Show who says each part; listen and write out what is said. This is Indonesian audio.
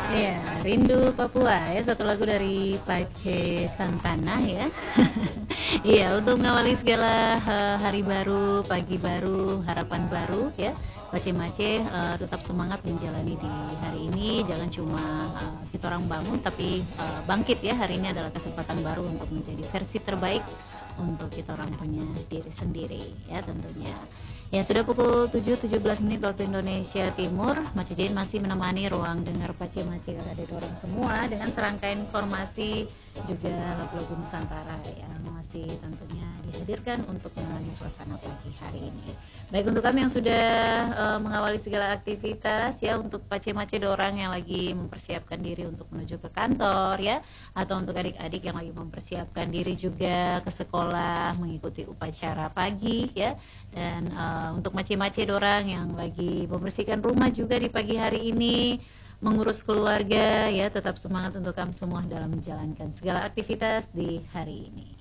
Speaker 1: Iya, Rindu Papua ya, satu lagu dari Pace Santana ya. Iya, untuk mengawali segala hari baru, pagi baru, harapan baru ya. Pace Mace tetap semangat menjalani di hari ini. Jangan cuma kita orang bangun, tapi bangkit ya. Hari ini adalah kesempatan baru untuk menjadi versi terbaik untuk kita orang punya diri sendiri ya tentunya. Ya, sudah pukul 7.17 waktu Indonesia Timur. Mace Jane masih menemani ruang dengar Pace Mace ada orang semua dengan serangkaian informasi juga lagu-lagu Nusantara yang masih tentunya dihadirkan untuk menemani suasana pagi hari ini. Baik, untuk kami yang sudah mengawali segala aktivitas ya, untuk Pace Mace orang yang lagi mempersiapkan diri untuk menuju ke kantor ya, atau untuk adik-adik yang lagi mempersiapkan diri juga ke sekolah mengikuti upacara pagi ya, dan untuk mace-mace dorang yang lagi membersihkan rumah juga di pagi hari ini, mengurus keluarga ya, tetap semangat untuk kamu semua dalam menjalankan segala aktivitas di hari ini.